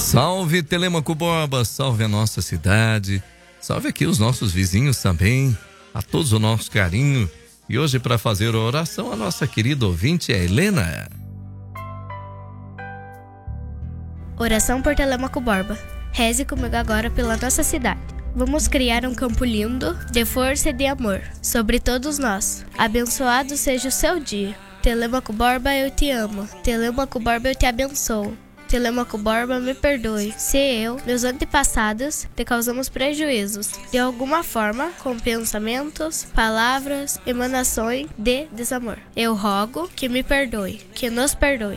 Salve Telêmaco Borba, salve a nossa cidade, salve aqui os nossos vizinhos também, a todos o nosso carinho. E hoje, para fazer a oração, a nossa querida ouvinte é Helena. Oração por Telêmaco Borba. Reze comigo agora pela nossa cidade. Vamos criar um campo lindo, de força e de amor, sobre todos nós. Abençoado seja o seu dia. Telêmaco Borba, eu te amo. Telêmaco Borba, eu te abençoo. Telêmaco Borba, me perdoe, se eu, meus antepassados, te causamos prejuízos, de alguma forma, com pensamentos, palavras, emanações de desamor. Eu rogo que me perdoe, que nos perdoe.